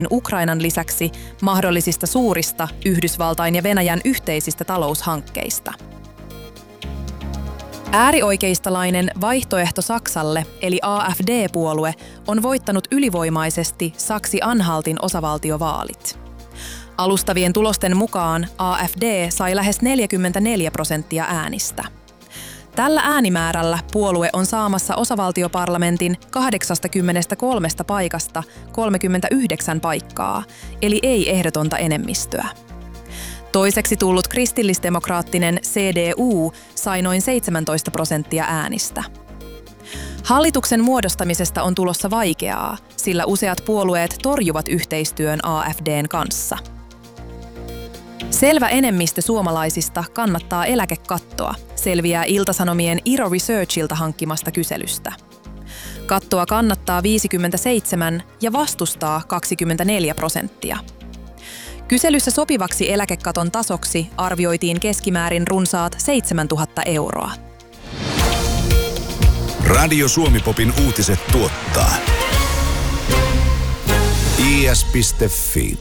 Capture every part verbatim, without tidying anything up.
Ukrainan lisäksi mahdollisista suurista Yhdysvaltain ja Venäjän yhteisistä taloushankkeista. Äärioikeistolainen vaihtoehto Saksalle, eli A F D-puolue, on voittanut ylivoimaisesti Saksi-Anhaltin osavaltiovaalit. Alustavien tulosten mukaan A F D sai lähes neljäkymmentäneljä prosenttia äänistä. Tällä äänimäärällä puolue on saamassa osavaltioparlamentin kahdeksankymmentäkolme paikasta kolmekymmentäyhdeksän paikkaa, eli ei ehdotonta enemmistöä. Toiseksi tullut kristillisdemokraattinen C D U sai noin seitsemäntoista prosenttia äänistä. Hallituksen muodostamisesta on tulossa vaikeaa, sillä useat puolueet torjuvat yhteistyön A F D:n kanssa. Selvä enemmistö suomalaisista kannattaa eläkekattoa, selviää Ilta-Sanomien Iro Researchilta hankkimasta kyselystä. Kattoa kannattaa viisikymmentäseitsemän ja vastustaa kaksikymmentäneljä prosenttia. Kyselyssä sopivaksi eläkekaton tasoksi arvioitiin keskimäärin runsaat seitsemäntuhatta euroa. Radio Suomi-popin uutiset tuottaa i s piste f i.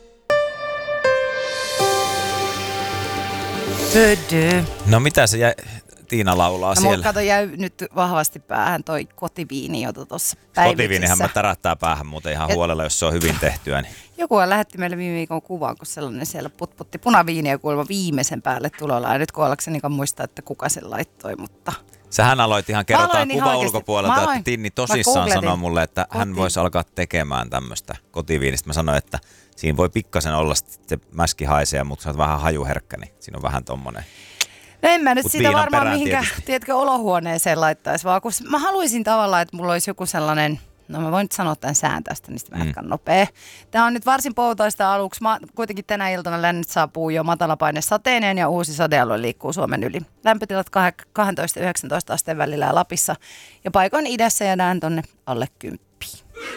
Pödö. No mitä se jä... Tiina laulaa no, siellä? Kato, jäi nyt vahvasti päähän toi kotiviini, jota tuossa päivityssä. Kotiviinihän mä tärättää päähän muuten ihan Et... huolella, jos se on hyvin tehtyä. Niin. Joku lähetti meille viime viikon kuvaan, kun sellainen siellä putputti punaviiniä kuulemma viimeisen päälle tulolla. Ja nyt kun ollaksenikaan muistaa, että kuka sen laittoi, mutta... Sähän aloit ihan, kerrotaan kuva ulkopuolelta, aloin, että Tinni tosissaan sanoi mulle, että koti. hän voisi alkaa tekemään tämmöistä kotiviinistä. Mä sanoin, että siinä voi pikkasen olla, se mäski haisee, mutta sä oot vähän hajuherkkä, niin siinä on vähän tommonen. No en mä nyt Mut sitä varmaan mihinkään, tietysti. tiedätkö, olohuoneeseen laittaisi, vaan kun mä haluaisin tavallaan, että mulla olisi joku sellainen, no mä voin nyt sanoa tämän sään tästä, niin sitten mä jatkan mm. nopea. Tämä on nyt varsin poutoista aluksi. Mä, kuitenkin tänä iltana lännen saapuu jo matalapaine sateineen ja uusi sadealue liikkuu Suomen yli. Lämpötilat kaksitoista yhdeksäntoista asteen välillä ja Lapissa ja paikoin idässä jäädään tonne alle kymppiin.